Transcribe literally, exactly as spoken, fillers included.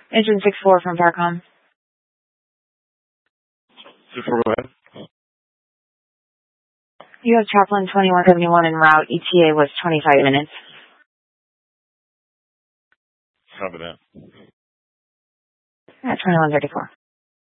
Engine six four from Parcom. six four, go ahead. You have Chaplin twenty-one seventy-one en route. E T A was twenty-five minutes. Copy that. At twenty-one thirty-four.